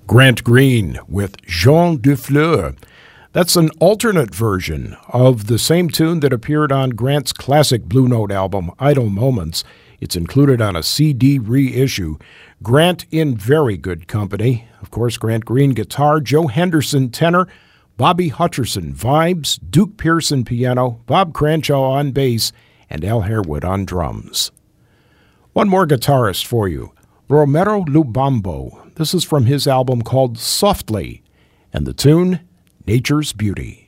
Grant Green with Jean Dufleur. That's an alternate version of the same tune that appeared on Grant's classic Blue Note album, Idle Moments. It's included on a CD reissue. Grant in very good company. Of course, Grant Green guitar, Joe Henderson tenor, Bobby Hutcherson vibes, Duke Pearson piano, Bob Cranshaw on bass, and Al Harewood on drums. One more guitarist for you, Romero Lubambo. This is from his album called Softly, and the tune, Nature's Beauty.